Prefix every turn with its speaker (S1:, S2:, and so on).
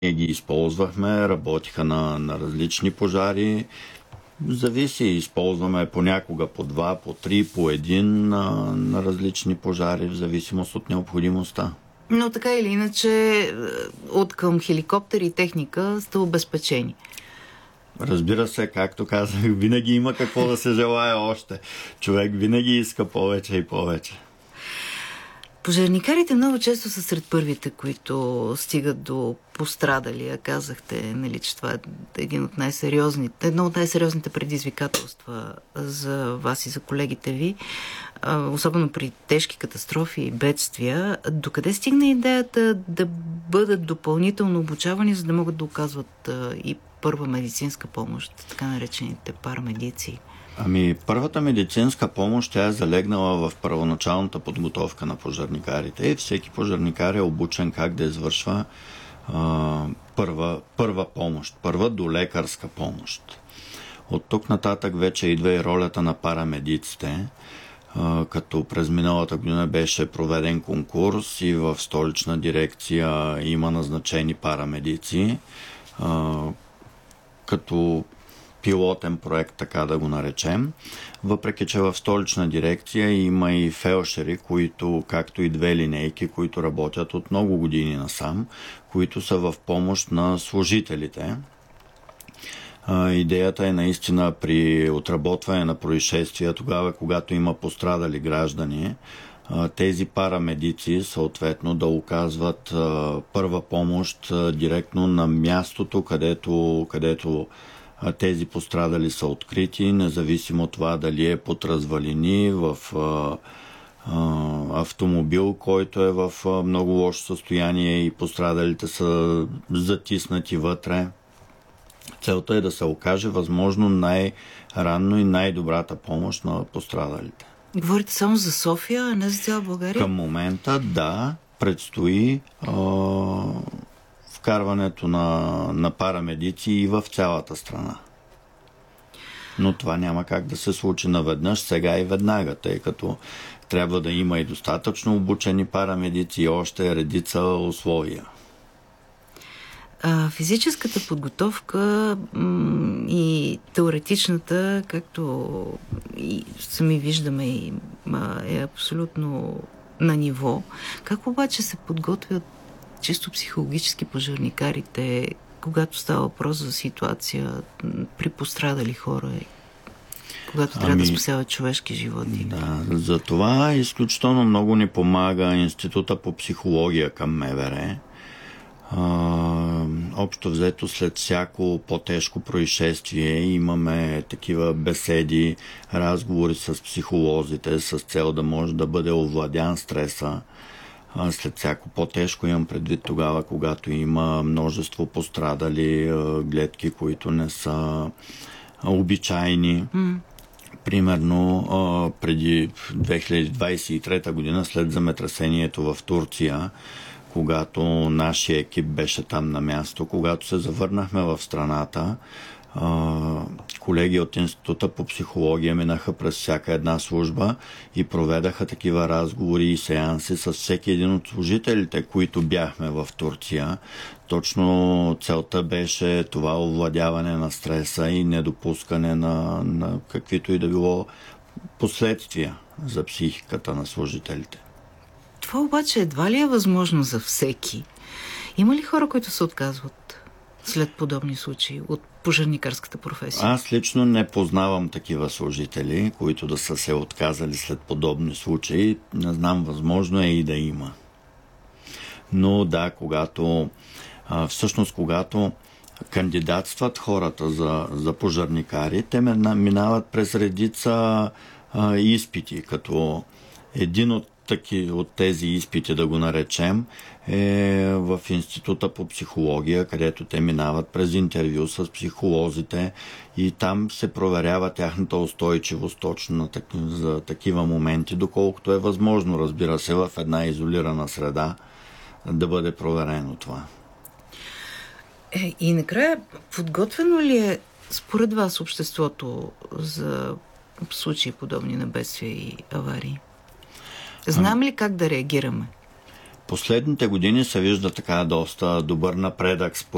S1: Ние ги използвахме, работиха на различни пожари. Зависи, използваме понякога по два, по три, по един на различни пожари, в зависимост от необходимостта.
S2: Но така или иначе, от към хеликоптери и техника сте обезпечени.
S1: Разбира се, както казах, винаги има какво да се желая още. Човек винаги иска повече и повече.
S2: Пожарникарите много често са сред първите, които стигат до пострадалия. Казахте, нали, че това е едно от най-сериозните предизвикателства за вас и за колегите ви, особено при тежки катастрофи и бедствия. Докъде стигна идеята да бъдат допълнително обучавани, за да могат да оказват и първа медицинска помощ, така наречените парамедици?
S1: Първата медицинска помощ тя е залегнала в първоначалната подготовка на пожарникарите и всеки пожарникар е обучен как да извършва първа помощ, първа долекарска помощ. От тук нататък вече идва и ролята на парамедиците, като през миналата година беше проведен конкурс и в столична дирекция има назначени парамедици, като пилотен проект, така да го наречем. Въпреки че в столична дирекция има и фелшери, които, както и две линейки, които работят от много години насам, които са в помощ на служителите. Идеята е наистина при отработване на происшествия, тогава когато има пострадали граждани, тези парамедици съответно да оказват първа помощ директно на мястото, където тези пострадали са открити, независимо от това дали е под развалини, в автомобил, който е в много лошо състояние и пострадалите са затиснати вътре. Целта е да се окаже възможно най-ранно и най-добрата помощ на пострадалите.
S2: Говорите само за София, а не за цяла България?
S1: Към момента, да, предстои вкарването на парамедици и в цялата страна. Но това няма как да се случи наведнъж, сега и веднага, тъй като трябва да има и достатъчно обучени парамедици и още редица условия.
S2: Физическата подготовка и теоретичната, както и сами виждаме, е абсолютно на ниво. Как обаче се подготвят чисто психологически пожарникарите, когато става въпрос за ситуация при пострадали хора, когато трябва да спасяват човешки животи?
S1: Да, за това изключително много ни помага Института по психология към МВР. Общо взето след всяко по-тежко происшествие имаме такива беседи, разговори с психолозите с цел да може да бъде овладян стреса. След всяко по-тежко имам предвид тогава, когато има множество пострадали гледки, които не са обичайни. Примерно преди 2023 година, след земетресението в Турция, когато нашия екип беше там на място, когато се завърнахме в страната, колеги от Института по психология минаха през всяка една служба и проведаха такива разговори и сеанси с всеки един от служителите, които бяхме в Турция. Точно целта беше това овладяване на стреса и недопускане на каквито и да било последствия за психиката на служителите.
S2: Това обаче едва ли е възможно за всеки? Има ли хора, които се отказват след подобни случаи от пожарникарската професия?
S1: Аз лично не познавам такива служители, които да са се отказали след подобни случаи. Не знам, възможно е и да има. Но да, когато кандидатстват хората за пожарникари, те минават през редица изпити, като един от тези изпити, да го наречем, е в Института по психология, където те минават през интервю с психолозите и там се проверява тяхната устойчивост точно за такива моменти, доколкото е възможно, разбира се, в една изолирана среда да бъде проверено това.
S2: И накрая, подготвено ли е според вас обществото за случаи подобни на бедствия и аварии? Знам ли как да реагираме?
S1: Последните години се вижда така доста добър напредък според